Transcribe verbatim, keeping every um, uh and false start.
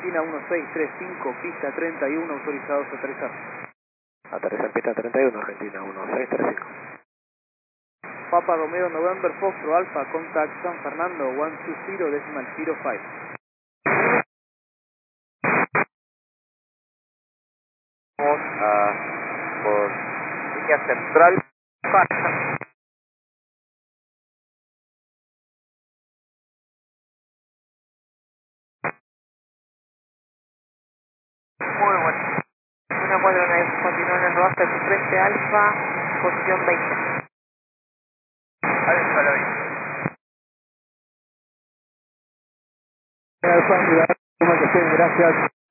Argentina uno seis tres cinco, pista treinta y uno, autorizados a aterrizar. Aterrizar pista treinta y uno, Argentina uno seis tres cinco. Papa Romeo November Foxtrot Alpha, contact San Fernando one two zero decimal zero five. Vamos a por línea central. Muy bueno. uno cuatro nueve, continúa en el roster su frente Alfa, posición veinte. Alfa la veinte. Alfa, gracias.